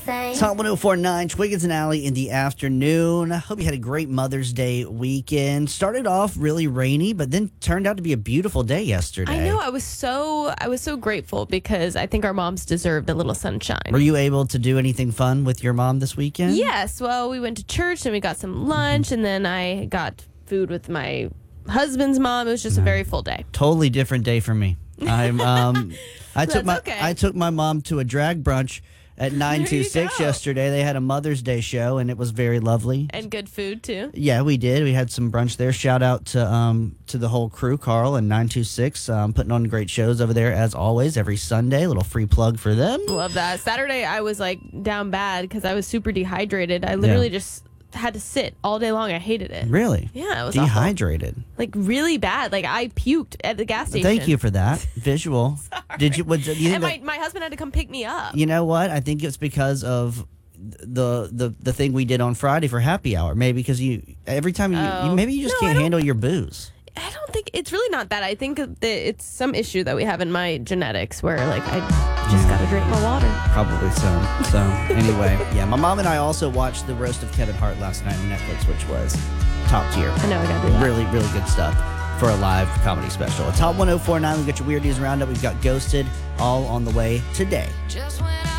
say. Top 1049, Twiggins and Alley in the afternoon. I hope you had a great Mother's Day weekend. Started off really rainy, but then turned out to be a beautiful day yesterday. I know. I was so grateful because I think our moms deserved a little sunshine. Were you able to do anything fun with your mom this weekend? Yes. Well, we went to church and we got some lunch, and then I got food with my husband's mom. It was just a very full day. Totally different day for me. I took my mom to a drag brunch at 926 go. yesterday. They had a Mother's Day show, and it was very lovely. And good food, too. Yeah, we did. We had some brunch there. Shout out to the whole crew, Carl and 926, putting on great shows over there as always every Sunday. A little free plug for them. Love that. Saturday, I was like down bad because I was super dehydrated. I literally just had to sit all day long. I hated it. Really? Yeah, it was dehydrated. awful. Like really bad. Like I puked at the gas station. Thank you for that visual. Did you? Do you think And my husband had to come pick me up. You know what? I think it's because of the thing we did on Friday for happy hour. Maybe because every time maybe you just can't handle your booze. I don't think it's really not that. I think that it's some issue that we have in my genetics where like I just got to drink my water. Probably so. So anyway, yeah, my mom and I also watched the roast of Kevin Hart last night on Netflix, which was top tier. I know, I got to do that. Really, really good stuff for a live comedy special. At Top 1049, we've got your Weird News Roundup. We've got Ghosted all on the way today. Just when